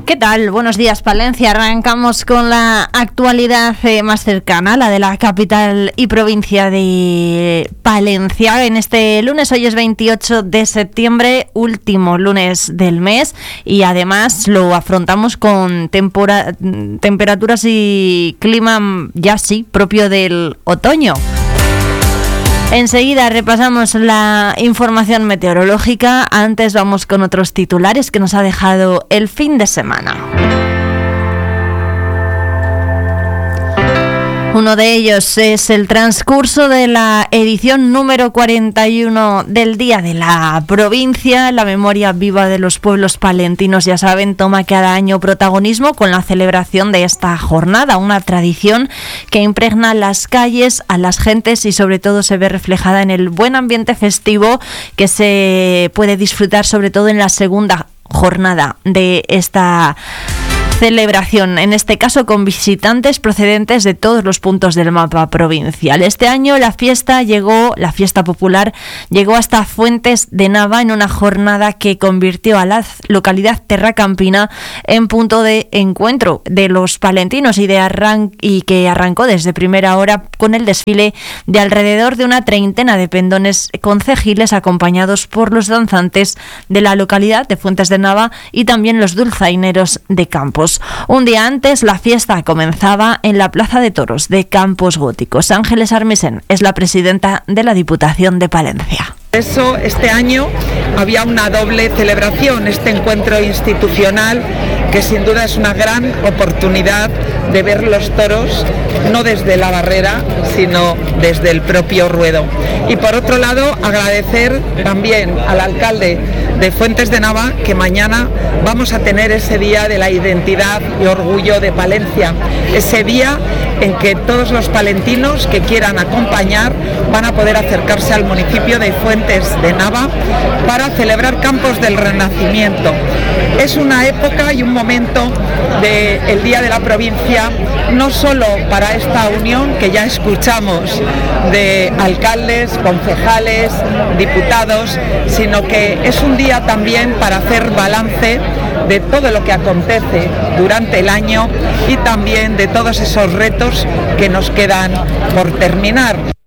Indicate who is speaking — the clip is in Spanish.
Speaker 1: ¿Qué tal? Buenos días, Palencia. Arrancamos con la actualidad más cercana, la de la capital y provincia de Palencia. En este lunes, hoy es 28 de septiembre, último lunes del mes, y además lo afrontamos con temperaturas y clima ya sí, propio del otoño. Enseguida repasamos la información meteorológica. Antes vamos con otros titulares que nos ha dejado el fin de semana. Uno de ellos es el transcurso de la edición número 41 del Día de la Provincia. La memoria viva de los pueblos palentinos, ya saben, toma cada año protagonismo con la celebración de esta jornada, una tradición que impregna las calles, a las gentes y sobre todo se ve reflejada en el buen ambiente festivo que se puede disfrutar sobre todo en la segunda jornada de esta celebración, en este caso con visitantes procedentes de todos los puntos del mapa provincial. Este año la fiesta popular llegó hasta Fuentes de Nava en una jornada que convirtió a la localidad terracampina en punto de encuentro de los palentinos y que arrancó desde primera hora con el desfile de alrededor de una treintena de pendones concejiles acompañados por los danzantes de la localidad de Fuentes de Nava y también los dulzaineros de Campos. Un día antes, la fiesta comenzaba en la Plaza de Toros de Campos Góticos. Ángeles Armisen es la presidenta de la Diputación de Palencia.
Speaker 2: Eso, este año había una doble celebración, este encuentro institucional que sin duda es una gran oportunidad de ver los toros no desde la barrera, sino desde el propio ruedo. Y por otro lado, agradecer también al alcalde de Fuentes de Nava que mañana vamos a tener ese día de la identidad y orgullo de Palencia, ese día en que todos los palentinos que quieran acompañar van a poder acercarse al municipio de Fuentes de Nava para celebrar Campos del Renacimiento. Es una época y un momento del Día de la Provincia, no solo para esta unión que ya escuchamos de alcaldes, concejales, diputados, sino que es un día también para hacer balance de todo lo que acontece durante el año y también de todos esos retos que nos quedan por terminar.